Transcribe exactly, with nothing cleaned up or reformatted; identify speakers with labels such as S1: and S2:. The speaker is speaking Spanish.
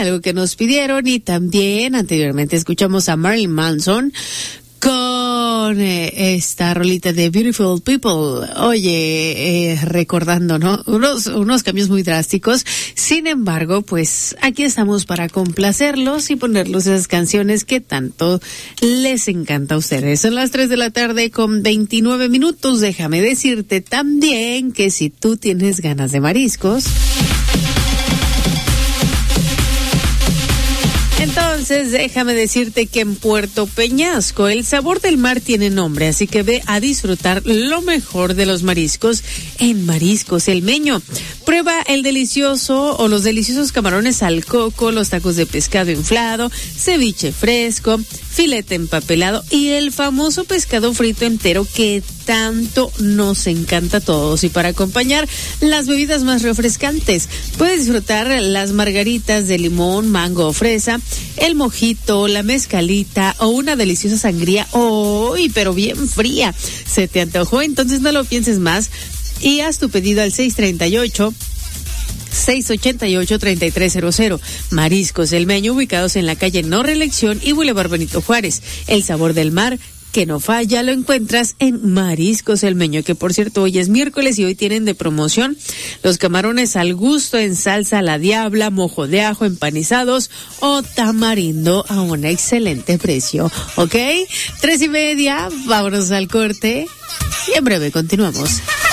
S1: algo que nos pidieron, y también anteriormente escuchamos a Marilyn Manson con eh, esta rolita de Beautiful People. Oye, eh, recordando, ¿no? Unos, unos cambios muy drásticos. Sin embargo, pues aquí estamos para complacerlos y ponerlos esas canciones que tanto les encanta a ustedes. Son las tres de la tarde con veintinueve minutos. Déjame decirte también que si tú tienes ganas de mariscos, entonces déjame decirte que en Puerto Peñasco el sabor del mar tiene nombre, así que ve a disfrutar lo mejor de los mariscos en Mariscos El Meño. Prueba el delicioso o los deliciosos camarones al coco, los tacos de pescado inflado, ceviche fresco, filete empapelado y el famoso pescado frito entero que tanto nos encanta a todos. Y para acompañar las bebidas más refrescantes, puedes disfrutar las margaritas de limón, mango o fresa, el mojito, la mezcalita o una deliciosa sangría. ¡Uy, pero bien fría! ¿Se te antojó? Entonces no lo pienses más y haz tu pedido al seis treinta y ocho, seis ochenta y ocho, treinta y tres cero cero. Mariscos El Meño, ubicados en la calle No Reelección y Boulevard Benito Juárez. El sabor del mar que no falla lo encuentras en Mariscos El Meño, que por cierto hoy es miércoles y hoy tienen de promoción los camarones al gusto en salsa a la diabla, mojo de ajo, empanizados o tamarindo a un excelente precio. ¿Ok? Tres y media, vámonos al corte y en breve continuamos.